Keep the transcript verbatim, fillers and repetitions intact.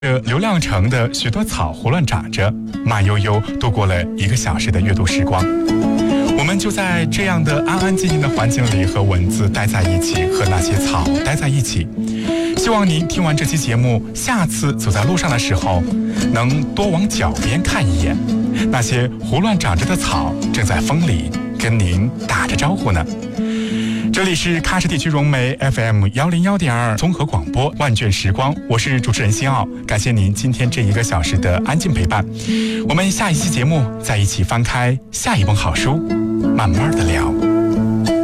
这流浪城的许多草胡乱长着，慢悠悠度过了一个小时的阅读时光。我们就在这样的安安静静的环境里，和文字待在一起，和那些草待在一起。希望您听完这期节目，下次走在路上的时候，能多往脚边看一眼，那些胡乱长着的草正在风里跟您打着招呼呢。这里是喀什地区融媒 F M 幺零幺点二综合广播万卷时光，我是主持人辛奥，感谢您今天这一个小时的安静陪伴。我们下一期节目再一起翻开下一本好书，慢慢的聊。